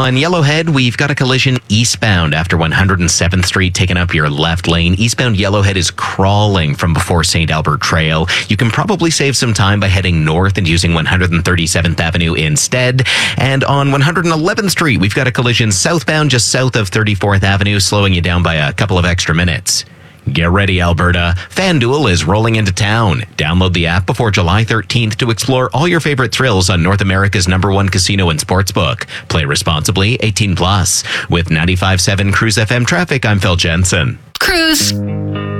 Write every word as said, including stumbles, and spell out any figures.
On Yellowhead, we've got a collision eastbound after one hundred seventh Street taking up your left lane. Eastbound Yellowhead is crawling from before Saint Albert Trail. You can probably save some time by heading north and using one hundred thirty-seventh Avenue instead. And on one hundred eleventh Street, we've got a collision southbound just south of thirty-fourth Avenue, slowing you down by a couple of extra minutes. Get ready, Alberta. FanDuel is rolling into town. Download the app before July thirteenth to explore all your favorite thrills on North America's number one casino and sportsbook. Play responsibly, eighteen plus. With ninety-five point seven Cruise F M traffic, I'm Phil Jensen. Cruise.